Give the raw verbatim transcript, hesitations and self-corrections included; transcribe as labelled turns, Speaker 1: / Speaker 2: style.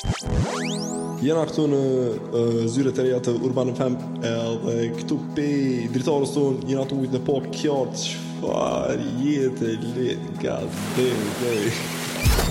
Speaker 1: Jena këtu në uh, zyret e reja të Urban F M edhe këtu pe dritarës tonë jena të ujtë në po kjo çfarë jetë e letë, god damn,